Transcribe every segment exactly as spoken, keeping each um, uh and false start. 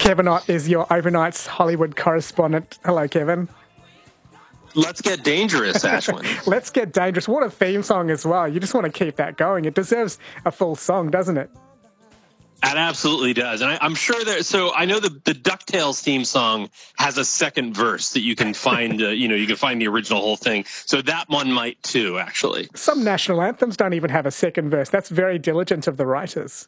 Kevin Ott is your overnight's Hollywood correspondent. Hello, Kevin. Let's get dangerous, Ashwin. Let's get dangerous. What a theme song as well. You just want to keep that going. It deserves a full song, doesn't it? It absolutely does. And I, I'm sure there, so I know the, the DuckTales theme song has a second verse that you can find, uh, you know, you can find the original whole thing. So that one might too, actually. Some national anthems don't even have a second verse. That's very diligent of the writers.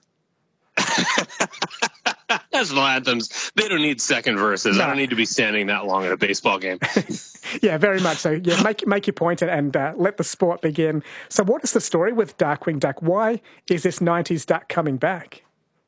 National anthems, they don't need second verses. No. I don't need to be standing that long at a baseball game. Yeah, very much so. Yeah, make, make your point and uh, let the sport begin. So what is the story with Darkwing Duck? Why is this nineties Duck coming back?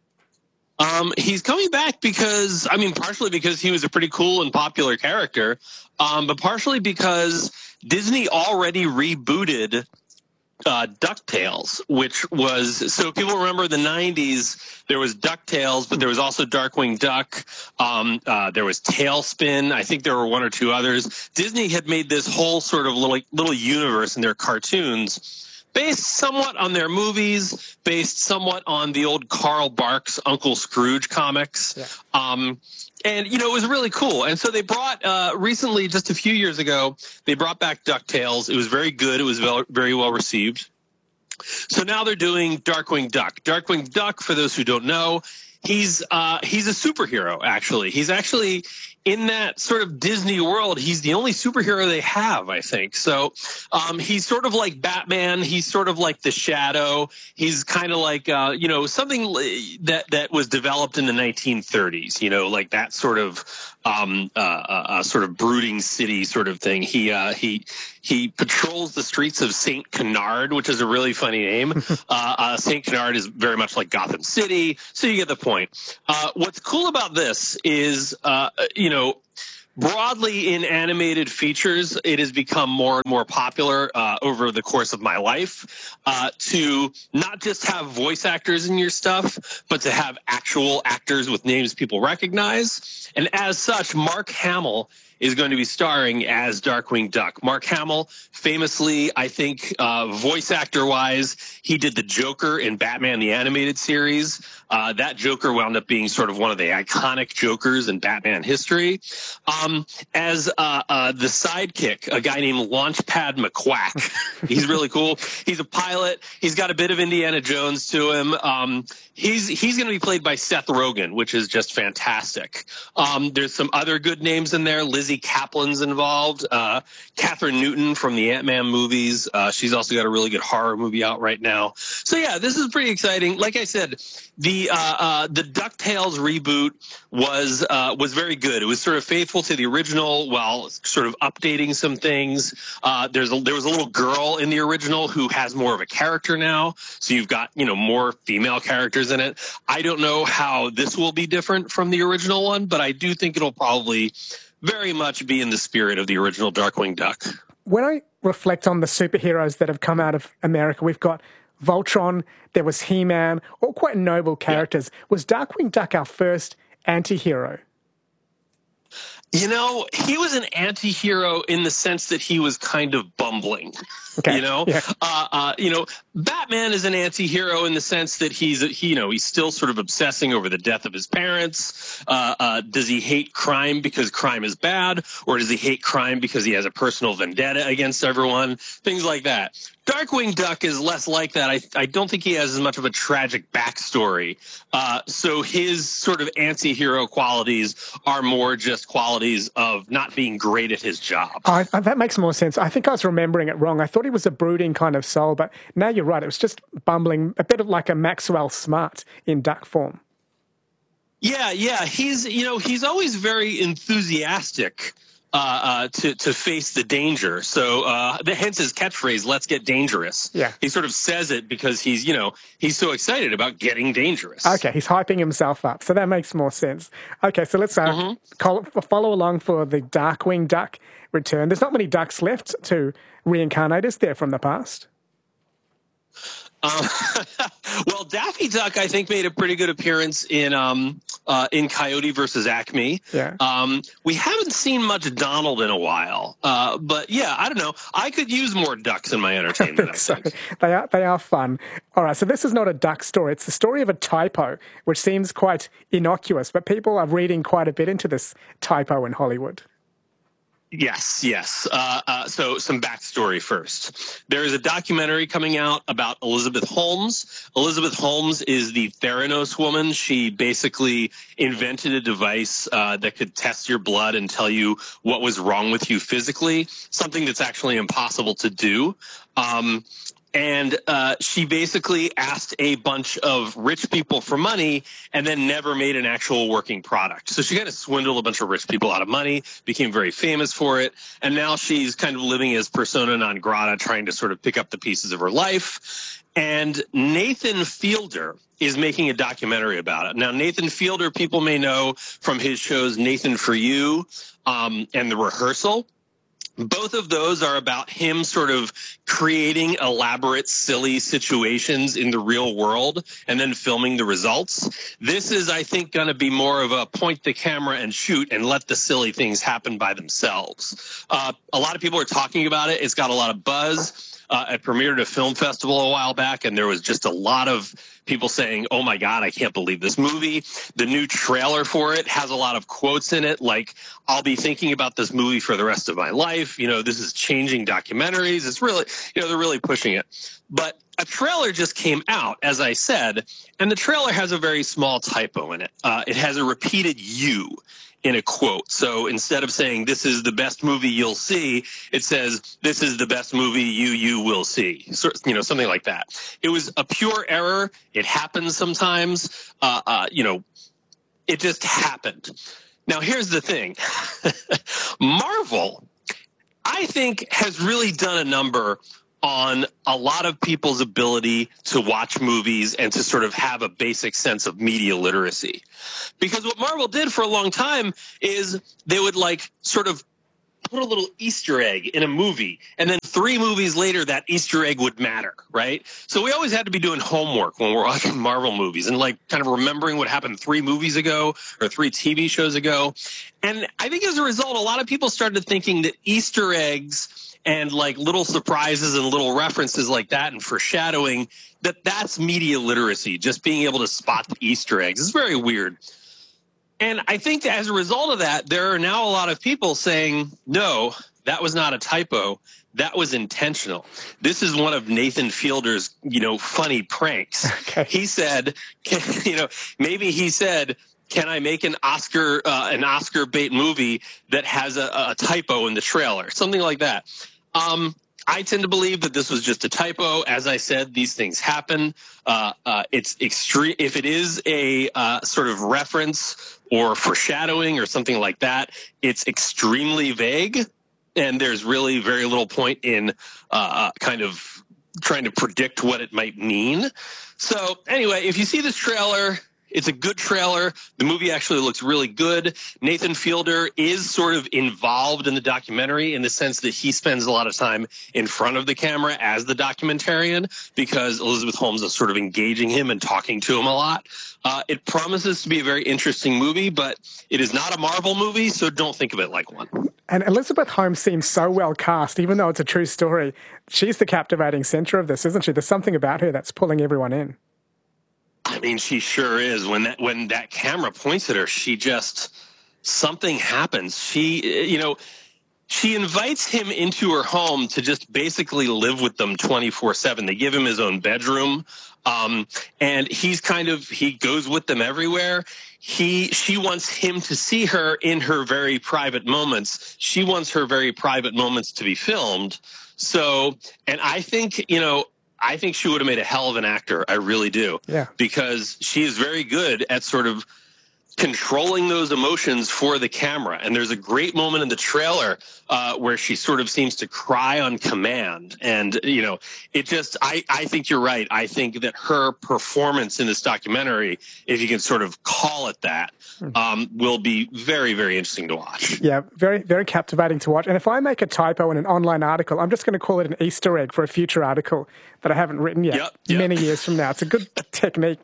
Um, he's coming back because, I mean, partially because he was a pretty cool and popular character, um, but partially because Disney already rebooted uh, DuckTales, which was, so people remember the nineties, there was DuckTales, but there was also Darkwing Duck. Um, uh, there was Tailspin. I think there were one or two others. Disney had made this whole sort of little, little universe in their cartoons based somewhat on their movies, based somewhat on the old Carl Barks Uncle Scrooge comics. Yeah. Um, and, you know, it was really cool. And so they brought, uh, recently, just a few years ago, they brought back DuckTales. It was very good. It was very well received. So now they're doing Darkwing Duck. Darkwing Duck, for those who don't know, he's uh, he's a superhero, actually. He's actually, in that sort of Disney world, he's the only superhero they have, I think. So um, he's sort of like Batman. He's sort of like the Shadow. He's kind of like, uh, you know, something that, that was developed in the nineteen thirties, you know, like that sort of um, uh, uh, sort of brooding city sort of thing. He uh, he he patrols the streets of Saint Canard, which is a really funny name. uh, uh, Saint Canard is very much like Gotham City, so you get the point. Uh, what's cool about this is, uh, you know, broadly in animated features, it has become more and more popular uh, over the course of my life uh, to not just have voice actors in your stuff, but to have actual actors with names people recognize. And as such, Mark Hamill is going to be starring as Darkwing Duck. Mark Hamill, famously, I think, uh, voice actor-wise, he did the Joker in Batman the Animated Series. Uh, that Joker wound up being sort of one of the iconic Jokers in Batman history. Um, as uh, uh, the sidekick, a guy named Launchpad McQuack. He's really cool. He's a pilot. He's got a bit of Indiana Jones to him. Um, he's he's going to be played by Seth Rogen, which is just fantastic. Um, there's some other good names in there. Lizzie Kaplan's involved. Uh, Catherine Newton from the Ant-Man movies. Uh, she's also got a really good horror movie out right now. So yeah, this is pretty exciting. Like I said, the uh, uh, the DuckTales reboot was uh, was very good. It was sort of faithful to the original while sort of updating some things. Uh, there's a, there was a little girl in the original who has more of a character now. So you've got, you know, more female characters in it. I don't know how this will be different from the original one, but I do think it'll probably very much be in the spirit of the original Darkwing Duck. When I reflect on the superheroes that have come out of America, we've got Voltron, there was He-Man, all quite noble characters. Yeah. Was Darkwing Duck our first anti-hero? You know, he was an anti-hero in the sense that he was kind of bumbling. Okay. You know, yeah. uh, uh, you know, Batman is an anti-hero in the sense that he's, he, you know, he's still sort of obsessing over the death of his parents. Uh, uh, does he hate crime because crime is bad, or does he hate crime because he has a personal vendetta against everyone? Things like that. Darkwing Duck is less like that. I, I don't think he has as much of a tragic backstory. Uh, so his sort of anti-hero qualities are more just qualities of not being great at his job. Uh, that makes more sense. I think I was remembering it wrong. I thought he was a brooding kind of soul, but now you're right. It was just bumbling, a bit of like a Maxwell Smart in duck form. Yeah, yeah. He's, you know, he's always very enthusiastic Uh, uh, to to face the danger. So uh, the, hence his catchphrase, "Let's get dangerous." Yeah, he sort of says it because he's, you know, he's so excited about getting dangerous. Okay, he's hyping himself up, so that makes more sense. Okay, so let's uh, mm-hmm. call, follow along for the Darkwing Duck return. There's not many ducks left to reincarnate, is there, from the past? Um, well, Daffy Duck, I think, made a pretty good appearance in um, uh, in Coyote versus Acme. Yeah. Um, we haven't seen much Donald in a while, uh, but yeah, I don't know. I could use more ducks in my entertainment. I think, I think. So. They are they are fun. All right, so this is not a duck story. It's the story of a typo, which seems quite innocuous, but people are reading quite a bit into this typo in Hollywood. Yes, yes. Uh, uh, so some backstory first. There is a documentary coming out about Elizabeth Holmes. Elizabeth Holmes is the Theranos woman. She basically invented a device uh, that could test your blood and tell you what was wrong with you physically, something that's actually impossible to do. Um, And uh, she basically asked a bunch of rich people for money and then never made an actual working product. So she kind of swindled a bunch of rich people out of money, became very famous for it. And now she's kind of living as persona non grata, trying to sort of pick up the pieces of her life. And Nathan Fielder is making a documentary about it. Now, Nathan Fielder, people may know from his shows Nathan For You um, and The Rehearsal. Both of those are about him sort of creating elaborate, silly situations in the real world and then filming the results. This is, I think, going to be more of a point the camera and shoot and let the silly things happen by themselves. Uh, a lot of people are talking about it. It's got a lot of buzz. Uh, it premiered at a film festival a while back, and there was just a lot of people saying, oh, my God, I can't believe this movie. The new trailer for it has a lot of quotes in it, like, I'll be thinking about this movie for the rest of my life. You know, this is changing documentaries. It's really, you know, they're really pushing it. But a trailer just came out, as I said, and the trailer has a very small typo in it. Uh, it has a repeated you in a quote. So instead of saying this is the best movie you'll see, it says this is the best movie you you will see. So, you know, something like that. It was a pure error. It happens sometimes. Uh, uh, you know, it just happened. Now, here's the thing. Marvel, I think, has really done a number on a lot of people's ability to watch movies and to sort of have a basic sense of media literacy. Because what Marvel did for a long time is they would like sort of put a little Easter egg in a movie, and then three movies later that Easter egg would matter, right? So we always had to be doing homework when we're watching Marvel movies and like kind of remembering what happened three movies ago or three T V shows ago. And I think as a result, a lot of people started thinking that Easter eggs and like little surprises and little references like that and foreshadowing, that that's media literacy, just being able to spot the Easter eggs. It's very weird. And I think as a result of that, there are now a lot of people saying, no, that was not a typo. That was intentional. This is one of Nathan Fielder's, you know, funny pranks. Okay. He said, you know, maybe he said, can I make an Oscar, uh, an Oscar bait movie that has a, a typo in the trailer? Something like that. Um, I tend to believe that this was just a typo. As I said, these things happen. Uh, uh, it's extreme. If it is a uh, sort of reference or foreshadowing or something like that, it's extremely vague, and there's really very little point in uh, kind of trying to predict what it might mean. So anyway, if you see this trailer, it's a good trailer. The movie actually looks really good. Nathan Fielder is sort of involved in the documentary in the sense that he spends a lot of time in front of the camera as the documentarian because Elizabeth Holmes is sort of engaging him and talking to him a lot. Uh, it promises to be a very interesting movie, but it is not a Marvel movie, so don't think of it like one. And Elizabeth Holmes seems so well cast, even though it's a true story. She's the captivating center of this, isn't she? There's something about her that's pulling everyone in. I mean, she sure is. When that when that camera points at her, she just, something happens. She, you know, she invites him into her home to just basically live with them twenty-four seven. They give him his own bedroom, um, and he's kind of, he goes with them everywhere. He, she wants him to see her in her very private moments. She wants her very private moments to be filmed. So, and I think, you know, I think she would have made a hell of an actor. I really do. Yeah. Because she is very good at sort of controlling those emotions for the camera. And there's a great moment in the trailer uh, where she sort of seems to cry on command. And, you know, it just, I, I think you're right. I think that her performance in this documentary, if you can sort of call it that, um, will be very, very interesting to watch. Yeah, very, very captivating to watch. And if I make a typo in an online article, I'm just going to call it an Easter egg for a future article that I haven't written yet, yep, yep. many years from now. It's a good technique there.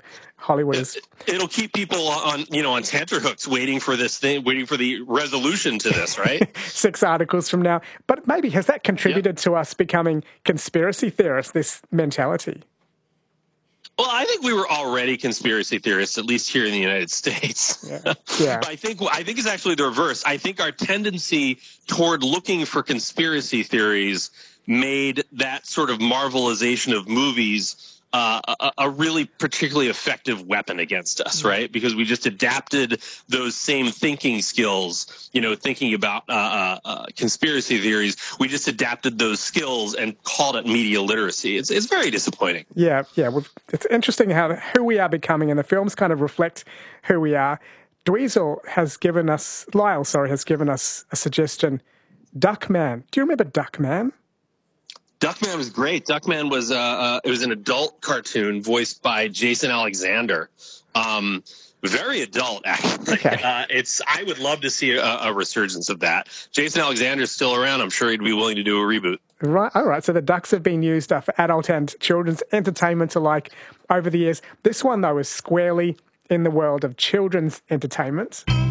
Hollywood is. It'll keep people on, you know, on tenterhooks waiting for this thing, waiting for the resolution to this, right? Six articles from now. But maybe has that contributed yep. to us becoming conspiracy theorists, this mentality? Well, I think we were already conspiracy theorists, at least here in the United States. Yeah. Yeah. I think I think it's actually the reverse. I think our tendency toward looking for conspiracy theories made that sort of marvelization of movies uh, a, a really particularly effective weapon against us, right? Because we just adapted those same thinking skills, you know, thinking about uh, uh, uh, conspiracy theories. We just adapted those skills and called it media literacy. It's it's very disappointing. Yeah, yeah. We've, it's interesting how who we are becoming, and the films kind of reflect who we are. Dweezil has given us, Lyle, sorry, has given us a suggestion. Duckman. Do you remember Duckman? Duckman was great. Duckman was uh, uh, it was an adult cartoon voiced by Jason Alexander. Um, very adult, actually. Okay. Uh, it's I would love to see a, a resurgence of that. Jason Alexander's still around. I'm sure he'd be willing to do a reboot. Right. All right. So the ducks have been used uh, for adult and children's entertainment alike over the years. This one, though, is squarely in the world of children's entertainment.